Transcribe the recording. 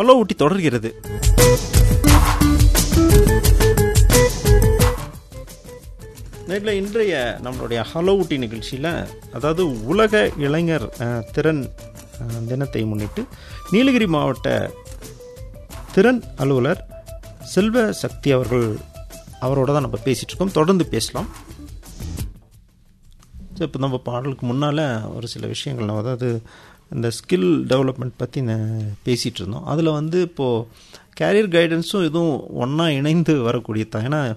Hello ஊட்டி தொடர்கிறது. நேரில் இன்றைய நம்மளுடைய ஹலோ ஊட்டி நிகழ்ச்சியில், அதாவது உலக இளைஞர் திறன் தினத்தை முன்னிட்டு நீலகிரி மாவட்ட திறன் அலுவலர் செல்வ சக்தி அவரோட தான் நம்ம பேசிகிட்டு இருக்கோம். தொடர்ந்து பேசலாம். ஸோ இப்போ நம்ம பாடலுக்கு முன்னால் ஒரு சில விஷயங்கள், அதாவது இந்த ஸ்கில் டெவலப்மெண்ட் பற்றி பேசிகிட்டு இருந்தோம். அதில் வந்து இப்போது கேரியர் கைடன்ஸும் இதுவும் ஒன்றா இணைந்து வரக்கூடியது தான். ஏன்னா